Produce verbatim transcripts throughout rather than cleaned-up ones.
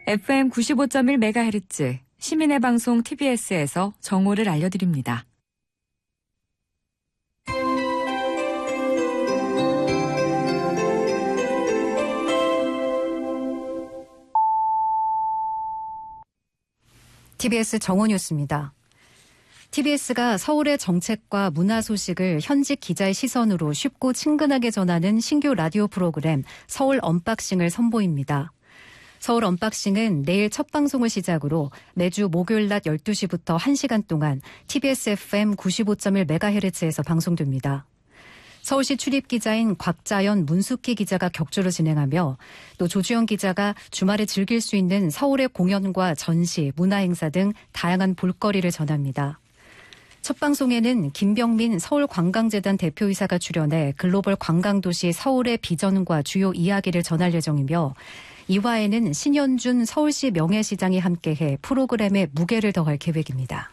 에프엠 구십오 점 일 메가헤르츠 시민의 방송 티비에스에서 정오를 알려드립니다. 티비에스 정오 뉴스입니다. 티비에스가 서울의 정책과 문화 소식을 현직 기자의 시선으로 쉽고 친근하게 전하는 신규 라디오 프로그램 서울 언박싱을 선보입니다. 서울 언박싱은 내일 첫 방송을 시작으로 매주 목요일 낮 열두 시부터 한 시간 동안 티비에스 에프엠 구십오 점 일 메가헤르츠에서 방송됩니다. 서울시 출입기자인 곽자연, 문숙희 기자가 격주로 진행하며 또 조주영 기자가 주말에 즐길 수 있는 서울의 공연과 전시, 문화행사 등 다양한 볼거리를 전합니다. 첫 방송에는 김병민 서울관광재단 대표이사가 출연해 글로벌 관광도시 서울의 비전과 주요 이야기를 전할 예정이며 이 화에는 신현준 서울시 명예시장이 함께해 프로그램에 무게를 더할 계획입니다.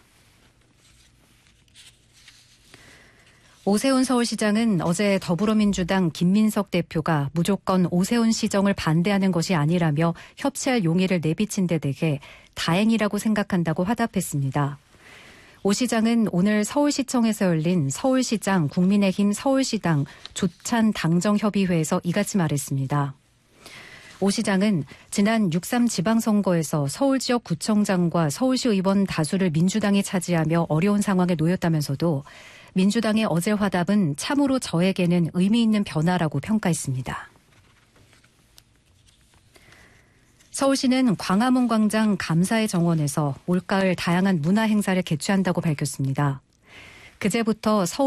오세훈 서울시장은 어제 더불어민주당 김민석 대표가 무조건 오세훈 시정을 반대하는 것이 아니라며 협치할 용의를 내비친 데 대해 다행이라고 생각한다고 화답했습니다. 오 시장은 오늘 서울시청에서 열린 서울시장 국민의힘 서울시당 조찬 당정협의회에서 이같이 말했습니다. 오 시장은 지난 육 삼 지방선거에서 서울 지역 구청장과 서울시 의원 다수를 민주당이 차지하며 어려운 상황에 놓였다면서도 민주당의 어제 화답은 참으로 저에게는 의미 있는 변화라고 평가했습니다. 서울시는 광화문 광장 감사의 정원에서 올가을 다양한 문화 행사를 개최한다고 밝혔습니다. 그제부터 서울